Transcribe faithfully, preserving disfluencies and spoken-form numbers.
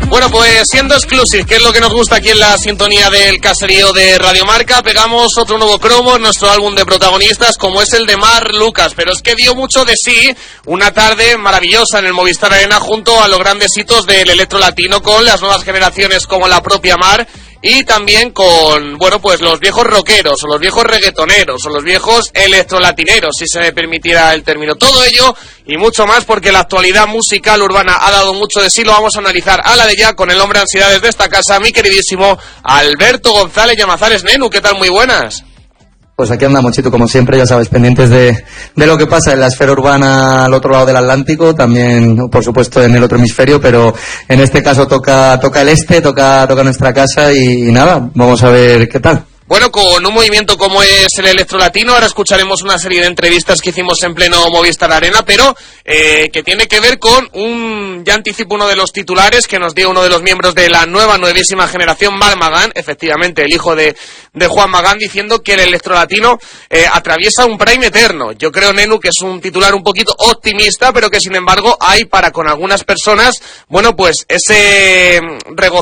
Bueno, pues siendo exclusive, que es lo que nos gusta aquí en la sintonía del caserío de Radio Marca, pegamos otro nuevo cromo en nuestro álbum de protagonistas, como es el de Mar Lucas, pero es que dio mucho de sí una tarde maravillosa en el Movistar Arena junto a los grandes hitos del electro latino, con las nuevas generaciones como la propia Mar, y también con, bueno, pues los viejos rockeros, o los viejos reggaetoneros, o los viejos electrolatineros, si se me permitiera el término. Todo ello y mucho más, porque la actualidad musical urbana ha dado mucho de sí. Lo vamos a analizar a la de ya con el hombre ansiedades de esta casa, mi queridísimo Alberto González Llamazares. Nenu, ¿qué tal? Muy buenas. Pues aquí andamos, Chito, como siempre, ya sabes, pendientes de, de lo que pasa en la esfera urbana al otro lado del Atlántico, también, por supuesto, en el otro hemisferio, pero en este caso toca toca el este, toca toca nuestra casa y, y nada, vamos a ver qué tal. Bueno, con un movimiento como es el electrolatino, ahora escucharemos una serie de entrevistas que hicimos en pleno Movistar Arena, pero eh, que tiene que ver con un, ya anticipo uno de los titulares que nos dio uno de los miembros de la nueva, nuevísima generación, Marc Magán, efectivamente el hijo de, de Juan Magán, diciendo que el electrolatino eh, atraviesa un prime eterno. Yo creo, Nenu, que es un titular un poquito optimista, pero que sin embargo hay para con algunas personas, bueno, pues ese regocijo